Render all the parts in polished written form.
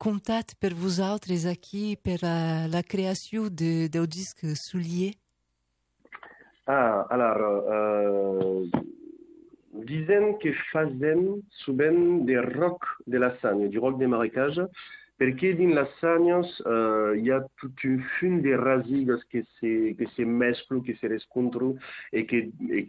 contat per vosaltres aquí per la creació del disc Soulier? Dicen que fazem souvent de rock de Lassagne, du rock de marécage, perché din Lassagne hi ha tot un fun de rasigues que se mesclo, que se rescontro e que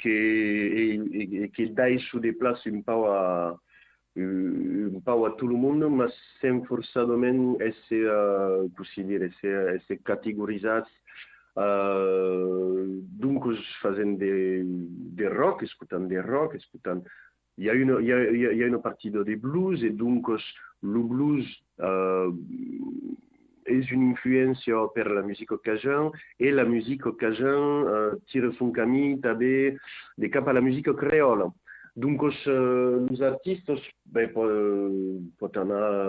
dai su de place un pau a tout le monde, mas sem forçadament esse categorizats. Donc fazem de rock, escutant de rock, escutant. Il y a une partie de blues et donc le blues est une influence per la musique cajun et la musique cajun tire son camí també de cap a la musique créole. Donc els artistes pot anar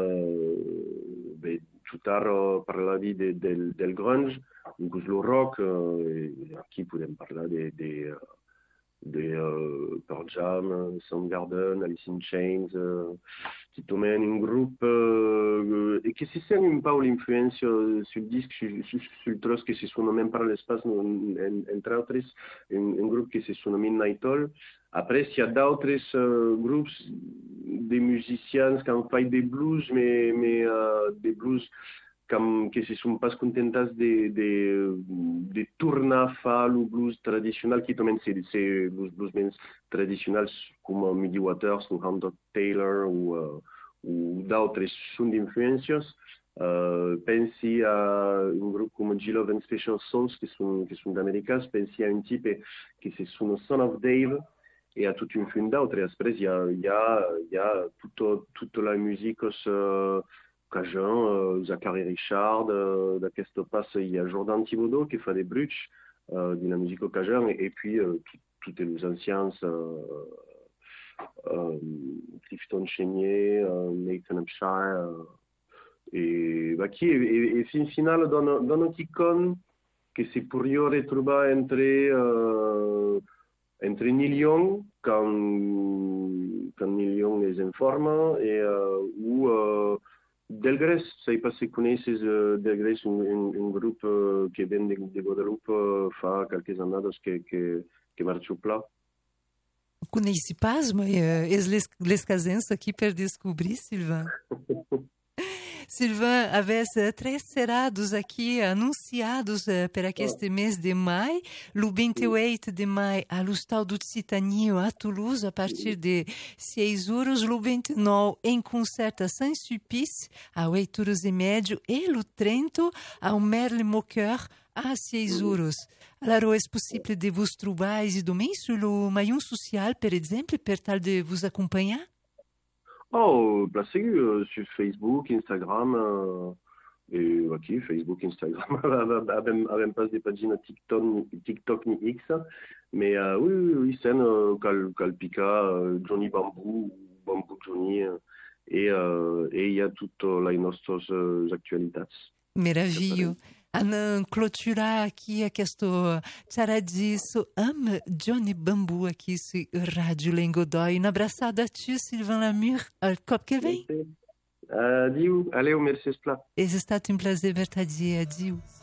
xutar parlar del grunge, donc le rock, aquí podem parlar de Pearl Jam, Soundgarden, Alice in Chains, qui tomen un grup et que se sent un peu l'influence sur le disque, sur tros que se sonomen par l'espace, entre altres, un grup que se sonomen Midnight Oil. Après, il y a d'autres groupes de musiciens qui ont fait des blues, mais des blues que se sont pas contentas de tornar a fer le blues tradicional, qui també c'est bluesmen tradicionals com Muddy Waters, Hunter Taylor ou d'autres són d'influències. Pensi a un grup com G-Love and Special Souls, que són d'americans. Pensi a un type que se sona Son of Dave, et à toute une fin d'autres. Après, il y a toute la musique cajun, Zachary Richard, d'aquesta passe, il y a Jordan Thibodeau qui fait des bruches de la musique cajun, et puis tous les anciens, Clifton Chenier, Nathan Upshire, et qui est fin final dans un petit con que c'est pour y retrouver entre Neil Young, quand Neil Young les informe, et ou Delgrès, sai pas si coneixes Delgrès, un grup que ven de Guadalupe fa quelques annades que marxa pla. Conheci pas, mas les casens aqui per descobrir, Sylvain. Sylvain, avès tres serados aqui anunciados per aquest mês de maio, o 28 de maio a l'Hostal do Citanio a Toulouse a partir de 6 horas, o 29 em concerto a Saint-Sulpice a 8 horas e medio e o 30 ao Merle Moqueur a 6 horas. Alors, est-ce possible de vous trouver demain sur le maillon social, par exemple, per tal de vous acompanhar? Placé sur Facebook, Instagram, et ok, Facebook, Instagram, avem pas de pagina TikTok ni X, mais oui, c'est Calpica, Johnny Bamboo, Bamboo Johnny, et il y a toutes les nostres actualités. Meraviglio. En clôturar aqui aquest xaradisso amb Johnny Bamboo aqui sur Rádio Lengodoy. Una abraçada a ti, Sylvain Lamure, al cop que vem. Adiu, aleu, merci, esclar. És estat un plaser ver-te dir, adiu.